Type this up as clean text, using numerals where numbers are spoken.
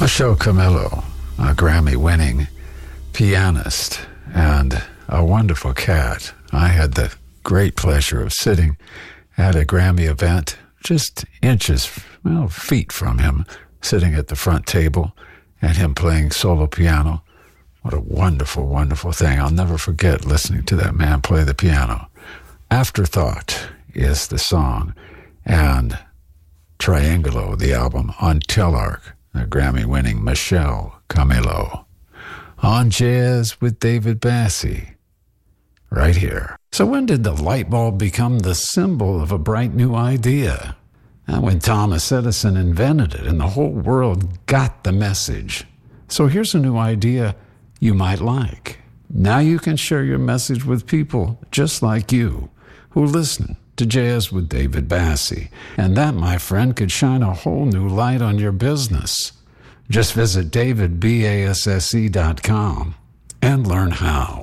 Michelle Camillo, a Grammy-winning pianist and a wonderful cat. I had the great pleasure of sitting at a Grammy event just feet from him, sitting at the front table and him playing solo piano. What a wonderful, wonderful thing. I'll never forget listening to that man play the piano. Afterthought is the song, and Triangulo, the album, on Telarc, the Grammy-winning Michelle Camillo. On Jazz with David Bassie, right here. So when did the light bulb become the symbol of a bright new idea? And when Thomas Edison invented it and the whole world got the message. So here's a new idea you might like. Now you can share your message with people just like you who listen to Jazz with David Bassie. And that, my friend, could shine a whole new light on your business. Just visit davidbasse.com and learn how.